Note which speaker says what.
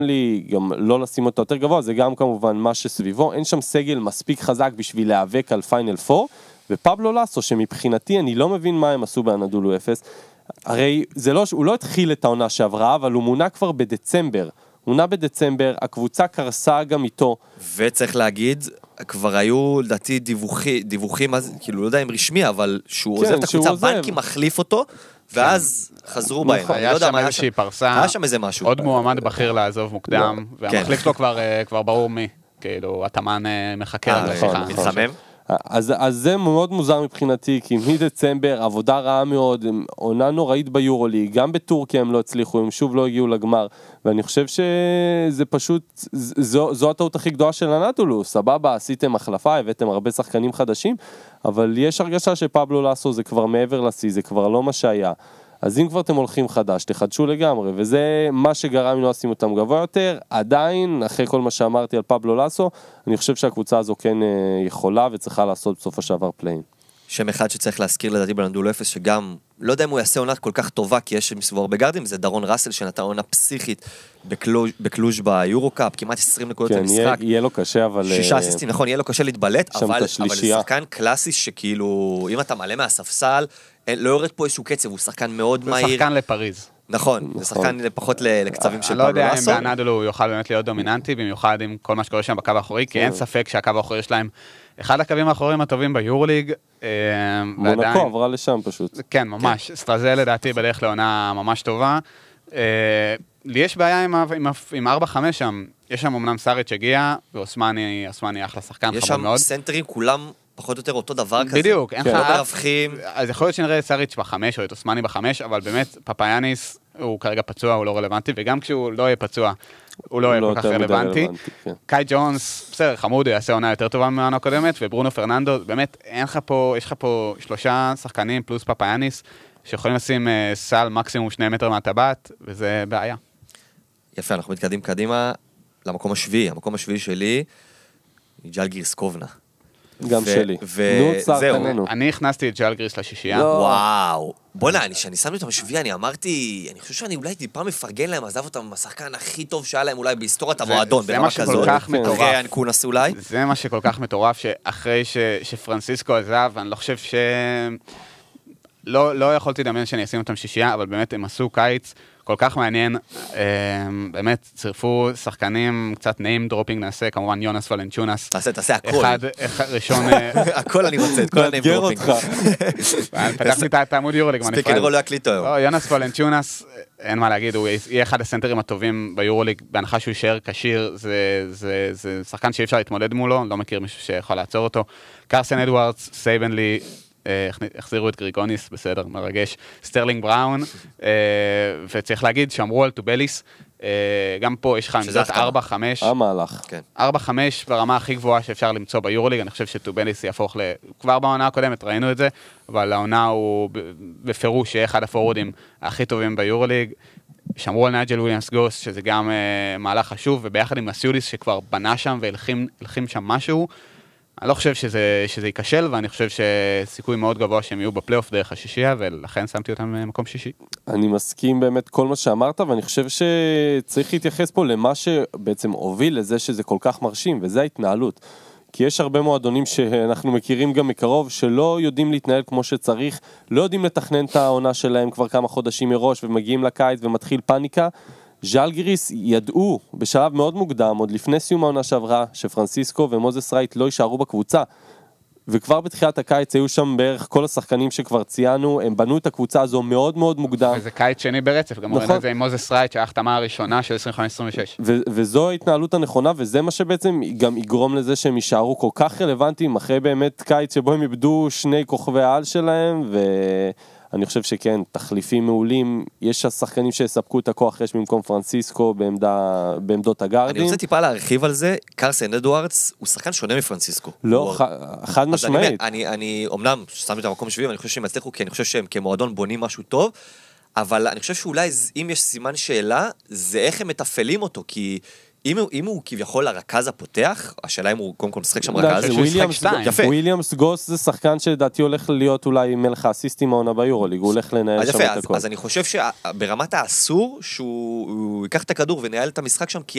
Speaker 1: לי גם לא לשים אותו יותר גבוה, זה גם כמובן מה שסביבו, אין שם סגל מספיק חזק בשביל להיאבק על פיינל 4, ופבלו לסו, שמבחינתי אני לא מבין מה הם עשו באנדולו 0, הרי הוא לא התחיל את העונה שעברה, אבל הוא מונה כבר בדצמבר, הקבוצה קרסה גם איתו.
Speaker 2: וצריך להגיד, כבר היו לדעתי דיווחים, כאילו לא יודע אם רשמי, אבל שהוא עוזב את הקבוצה, בנקי מחליף אותו, ואז חזרו בהם.
Speaker 3: היה שם איזושהי פרסה,
Speaker 2: היה שם איזה משהו.
Speaker 3: עוד מועמד בכיר לעזוב מוקדם, והמחליף שלו כבר ברור מי, כאילו, התאמן מחכה לשיחה.
Speaker 2: מתחמם?
Speaker 1: אז זה מאוד מוזר מבחינתי, כי מדצמבר עבודה רעה מאוד, עונה נוראית ביורוליג, גם בטורקיה הם לא הצליחו, הם שוב לא הגיעו לגמר, ואני חושב שזה פשוט, זו הטעות הכי גדולה של הנדולו, סבבה, עשיתם החלפה, הבאתם הרבה שחקנים חדשים, אבל יש הרגשה שפבלו לסו זה כבר מעבר לשיא, זה כבר לא מה שהיה. אז אם כבר אתם הולכים חדש, תחדשו לגמרי, וזה מה שגרם אם לא עושים אותם גבוה יותר, עדיין, אחרי כל מה שאמרתי על פבלו לסו, אני חושב שהקבוצה הזו כן יכולה וצריכה לעשות בסוף השעבר פליין.
Speaker 2: שם אחד שצריך להזכיר לדעתי בנדולו 0, שגם, לא יודע אם הוא יעשה עונה כל כך טובה, כי יש מסביבו הרבה גארדים, זה דרון ראסל שנתן עונה פסיכית בקלוז' ביורוקאפ, כמעט 20 נקודות למשחק.
Speaker 1: כן, יהיה לו קשה, אבל...
Speaker 2: 6 אסיסטים, נכון, יהיה לו קשה להתבלט, אבל זה שחקן קלאסי שכאילו, אם אתה מעלה מהספסל, לא יורד פה איזשהו קצב, הוא שחקן מאוד מהיר.
Speaker 3: זה שחקן לפריז.
Speaker 2: נכון, זה שחקן פחות לקצבים של
Speaker 3: פבלו לסו.
Speaker 2: לא יודע
Speaker 3: אם באנדולו הוא יוכל באמת להיות דומיננטי, במיוחד עם כל מה שקורה שם בקו האחורי, כי אין ספק שהקו האחורי שלהם אחד הקווים האחוריים הטובים ביורוליג.
Speaker 1: מונקו עברה לשם פשוט.
Speaker 3: כן, ממש. סטרזל לדעתי בדרך לעונה ממש טובה. לי יש בעיה עם 4-5 שם. יש שם אמנם סאריץ' הגיע, ואוסמני אחלה שחקן, חמוד מאוד.
Speaker 2: יש שם סנטרים כולם פחות או יותר אותו דבר כזה.
Speaker 3: בדיוק.
Speaker 2: לא מרוויחים.
Speaker 3: אז יכול להיות שנראה סאריץ' ב5 או את אוסמני ב5, אבל באמת פפאיאניס הוא כרגע פצוע, הוא לא רלוונטי, וגם כשהוא לא יהיה פצוע, הוא לא יהיה כל כך רלוונטי. קאי ג'ונס, בסדר, חמוד, יעשה עונה יותר טובה מהעונה הקודמת, וברונו פרננדו, באמת, יש לך פה 3 שחקנים פלוס פפאיאניס, שיכולים לשים סל מקסימום 2 מטר מהטבעת, וזה בעיה.
Speaker 2: יפה, אנחנו מתקדים קדימה למקום השביעי. המקום השביעי שלי, ג'לגיריס קובנה.
Speaker 1: גם שלי.
Speaker 2: וזהו.
Speaker 3: אני הכנסתי את ג'לגיריס לשישייה.
Speaker 2: וואו. בוא'נה, כשאני שמתי אותם בשביעי, אני אמרתי, אני חושב שאני אולי טיפה מפרגן להם, עזב אותם השחקן הכי טוב שהיה להם אולי בהיסטוריית המועדון, ברמה כזאת.
Speaker 3: זה מה שכל כך מטורף.
Speaker 2: אחרי אנקונס אולי.
Speaker 3: זה מה שכל כך מטורף, שאחרי שפרנסיסקו עזב, אני לא חושב לא יכולתי לדמיין שאני אשים אותם שישייה, אבל באמת הם עשו קיץ כל כך מעניין, באמת צירפו שחקנים, קצת name dropping נעשה, כמובן יונס ולנצ'ונס.
Speaker 2: תעשה הכל.
Speaker 3: אחד ראשון...
Speaker 2: הכל אני רוצה, את כל ה-name dropping.
Speaker 3: פתחתי את העמוד יורוליג.
Speaker 2: ספיקי לראות לא יקליטו היום.
Speaker 3: יונס ולנצ'ונס, אין מה להגיד, הוא יהיה אחד הסנטרים הטובים ביורוליג, בהנחה שהוא יישאר כשיר, זה שחקן שאי אפשר להתמודד מולו, לא מכיר מישהו שיכול לעצור אותו. קרסן אדוארדס, סייבנלי, החזירו את גריגוניס, בסדר, מרגש, סטרלינג בראון, וצריך להגיד שאמרו על טובליס, גם פה יש לך עמדות 4-5,
Speaker 1: המהלך.
Speaker 3: 4-5 ברמה הכי גבוהה שאפשר למצוא ביורוליג, אני חושב שטובליס יהפוך כבר בעונה הקודמת, ראינו את זה, אבל העונה הוא בפירוש יהיה אחד הפורורדים הכי טובים ביורוליג, שמרו על נייג'ל וויליאמס גוס, שזה גם מהלך חשוב, וביחד עם מסיודיס שכבר בנה שם והלחים שם משהו, אני לא חושב שזה ייכשל, ואני חושב שסיכוי מאוד גבוה שהם יהיו בפלייאוף דרך השישייה, ולכן שמתי אותם במקום שישי.
Speaker 1: אני מסכים באמת כל מה שאמרת, ואני חושב שצריך להתייחס פה למה שבעצם הוביל לזה שזה כל כך מרשים, וזה ההתנהלות. כי יש הרבה מועדונים שאנחנו מכירים גם מקרוב, שלא יודעים להתנהל כמו שצריך, לא יודעים לתכנן את העונה שלהם כבר כמה חודשים מראש, ומגיעים לקיץ ומתחיל פאניקה. ז'לגיריס ידעו בשלב מאוד מוקדם, עוד לפני סיום העונה שעברה, שפרנסיסקו ומוזס רייט לא יישארו בקבוצה, וכבר בתחילת הקיץ היו שם בערך כל השחקנים שכבר ציינו, הם בנו את הקבוצה הזו מאוד מאוד מוקדם.
Speaker 3: וזה קיץ שני ברצף, גם רואים את זה עם מוזס רייט, שההחתמה הראשונה של 25-26.
Speaker 1: וזו ההתנהלות הנכונה, וזה מה שבעצם גם יגרום לזה שהם יישארו כל כך רלוונטיים, אחרי באמת קיץ שבו הם איבדו 2 כוכבי העל שלהם, אני חושב שכן, תחליפים מעולים, יש השחקנים שיספקו את הכוח יש במקום פרנסיסקו בעמדות הגארדים.
Speaker 2: אני רוצה טיפה להרחיב על זה, קרסן אדוארדס הוא שחקן שונה מפרנסיסקו.
Speaker 1: לא, חד משמעית.
Speaker 2: אני אומנם שמתי את המקום שביעי, ואני חושב שהם הצליחו, כי אני חושב שהם כמועדון בונים משהו טוב, אבל אני חושב שאולי אם יש סימן שאלה, זה איך הם מתפעלים אותו, כי אם הוא כביכול הרכז הפותח, השאלה אם הוא קודם כל משחק שם רכז,
Speaker 1: וויליאמס גוס זה שחקן שלדעתי הולך להיות אולי מלך האסיסטים העונה ביורוליג, הוא הולך לנהל שם את הכל.
Speaker 2: אז אני חושב שברמת האסור שהוא ייקח את הכדור ונהל את המשחק שם, כי